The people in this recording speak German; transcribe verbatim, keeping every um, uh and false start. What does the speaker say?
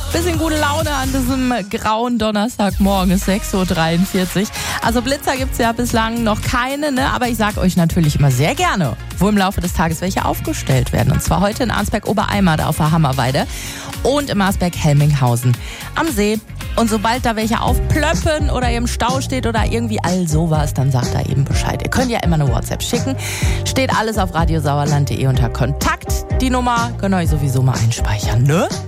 Bisschen gute Laune an diesem grauen Donnerstagmorgen, ist sechs Uhr dreiundvierzig. Also Blitzer gibt's ja bislang noch keine, ne? Aber ich sag euch natürlich immer sehr gerne, wo im Laufe des Tages welche aufgestellt werden. Und zwar heute in Arnsberg-Obereimar auf der Hammerweide und im Marsberg-Helminghausen am See. Und sobald da welche aufplöppen oder im Stau steht oder irgendwie all sowas, dann sagt da eben Bescheid. Ihr könnt ja immer eine WhatsApp schicken. Steht alles auf radiosauerland punkt de unter Kontakt. Die Nummer könnt ihr euch sowieso mal einspeichern, ne?